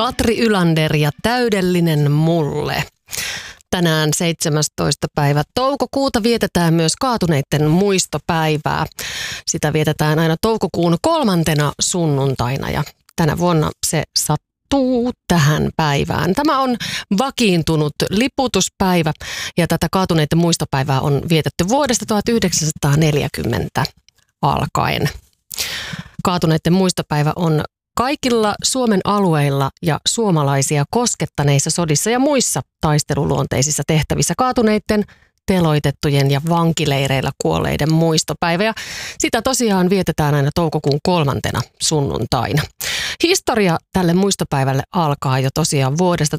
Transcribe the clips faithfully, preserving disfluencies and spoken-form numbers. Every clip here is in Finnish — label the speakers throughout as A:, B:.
A: Katri Ylander ja Täydellinen mulle. Tänään seitsemästoista päivä toukokuuta vietetään myös kaatuneiden muistopäivää. Sitä vietetään aina toukokuun kolmantena sunnuntaina ja tänä vuonna se sattuu tähän päivään. Tämä on vakiintunut liputuspäivä ja tätä kaatuneiden muistopäivää on vietetty vuodesta tuhatyhdeksänsataaneljäkymmentä alkaen. Kaatuneiden muistopäivä on kaikilla Suomen alueilla ja suomalaisia koskettaneissa sodissa ja muissa taisteluluonteisissa tehtävissä kaatuneiden, teloitettujen ja vankileireillä kuolleiden muistopäivä. Ja sitä tosiaan vietetään aina toukokuun kolmantena sunnuntaina. Historia tälle muistopäivälle alkaa jo tosiaan vuodesta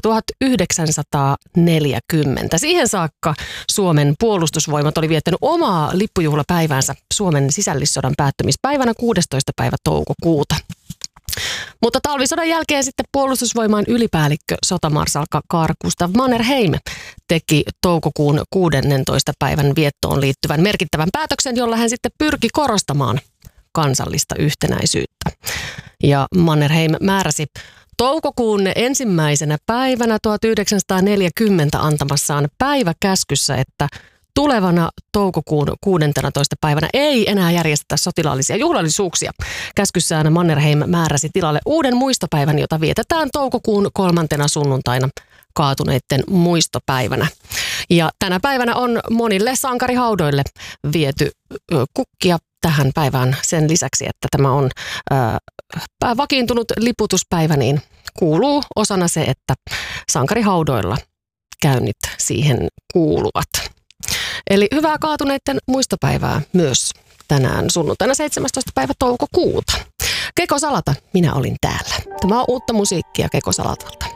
A: tuhatyhdeksänsataaneljäkymmentä. Siihen saakka Suomen puolustusvoimat oli viettänyt omaa lippujuhlapäiväänsä Suomen sisällissodan päättymispäivänä kuudestoista päivä toukokuuta. Mutta talvisodan jälkeen sitten puolustusvoimain ylipäällikkö sotamarsalkka Carl Gustaf Mannerheim teki toukokuun kuudennentoista päivän viettoon liittyvän merkittävän päätöksen, jolla hän sitten pyrki korostamaan kansallista yhtenäisyyttä. Ja Mannerheim määräsi toukokuun ensimmäisenä päivänä tuhatyhdeksänsataaneljäkymmentä antamassaan päiväkäskyssä, että tulevana toukokuun kuudennentoista päivänä ei enää järjestetä sotilaallisia juhlallisuuksia. Käskyssään Mannerheim määräsi tilalle uuden muistopäivän, jota vietetään toukokuun kolmantena sunnuntaina kaatuneiden muistopäivänä. Ja tänä päivänä on monille sankarihaudoille viety kukkia tähän päivään sen lisäksi, että tämä on ää, vakiintunut liputuspäivä, niin kuuluu osana se, että sankarihaudoilla käynnit siihen kuuluvat. Eli hyvää kaatuneiden muistopäivää myös tänään sunnuntaina seitsemästoista päivä toukokuuta. Keko Salata, minä olin täällä. Tämä on uutta musiikkia Keko Salatalta.